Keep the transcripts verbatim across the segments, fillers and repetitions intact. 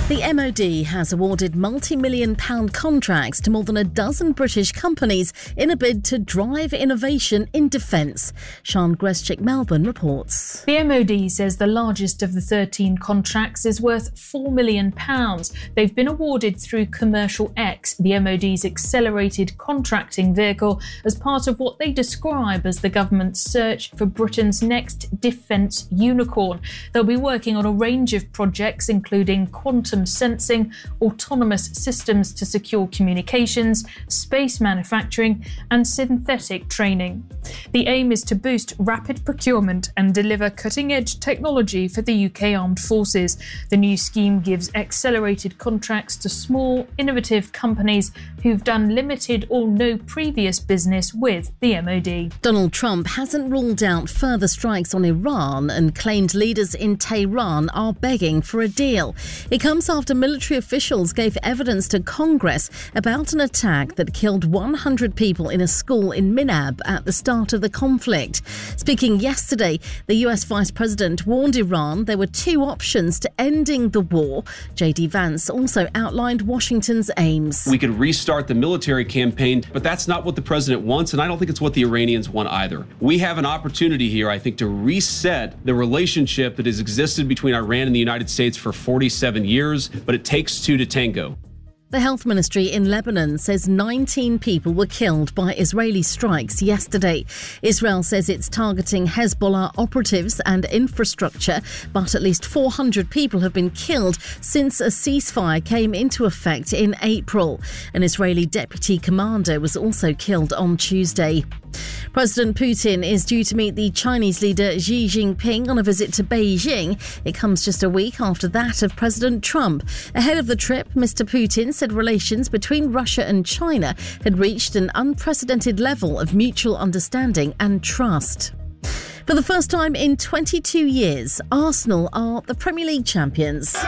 The M O D has awarded multi-million pound contracts to more than a dozen British companies in a bid to drive innovation in defence. Sian Greschik, Melbourne, reports. The M O D says the largest of the thirteen contracts is worth four million pounds. They've been awarded through Commercial X, the M O D's accelerated contracting vehicle, as part of what they describe as the government's search for Britain's next defence unicorn. They'll be working on a range of projects, including quantum sensing, autonomous systems to secure communications, space manufacturing and synthetic training. The aim is to boost rapid procurement and deliver cutting-edge technology for the U K Armed Forces. The new scheme gives accelerated contracts to small, innovative companies who've done limited or no previous business with the M O D. Donald Trump hasn't ruled out further strikes on Iran and claimed leaders in Tehran are begging for a deal. It comes after military officials gave evidence to Congress about an attack that killed one hundred people in a school in Minab at the start of the conflict. Speaking yesterday, the U S Vice President warned Iran there were two options to ending the war. J D Vance also outlined Washington's aims. We could restart the military campaign, but that's not what the president wants, and I don't think it's what the Iranians want either. We have an opportunity here, I think, to reset the relationship that has existed between Iran and the United States for forty-seven years, but it takes two to tango. The health ministry in Lebanon says nineteen people were killed by Israeli strikes yesterday. Israel says it's targeting Hezbollah operatives and infrastructure, but at least four hundred people have been killed since a ceasefire came into effect in April. An Israeli deputy commander was also killed on Tuesday. President Putin is due to meet the Chinese leader Xi Jinping on a visit to Beijing. It comes just a week after that of President Trump. Ahead of the trip, Mister Putin said relations between Russia and China had reached an unprecedented level of mutual understanding and trust. For the first time in twenty-two years, Arsenal are the Premier League champions.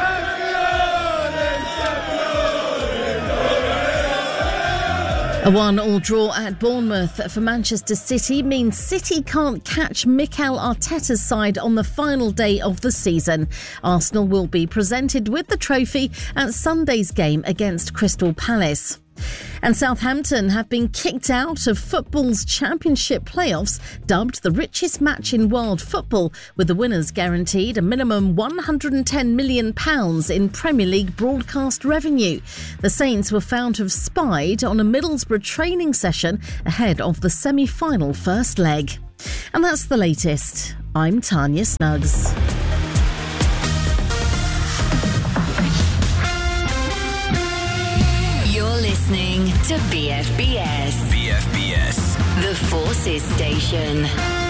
A one-all draw at Bournemouth for Manchester City means City can't catch Mikel Arteta's side on the final day of the season. Arsenal will be presented with the trophy at Sunday's game against Crystal Palace. And Southampton have been kicked out of football's championship playoffs, dubbed the richest match in world football, with the winners guaranteed a minimum one hundred ten million pounds in Premier League broadcast revenue. The Saints were found to have spied on a Middlesbrough training session ahead of the semi-final first leg. And that's the latest. I'm Tanya Snuggs. Listening to B F B S. B F B S. The Forces Station.